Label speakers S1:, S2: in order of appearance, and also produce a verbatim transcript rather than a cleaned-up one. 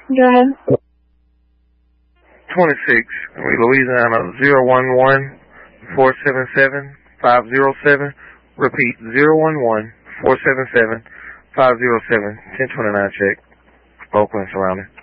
S1: Go ahead.
S2: twenty-six, Louisiana, zero one one, four seven seven, five zero seven. Repeat, zero one one, four seven seven, five zero seven. ten twenty-nine check. Oakland surrounding.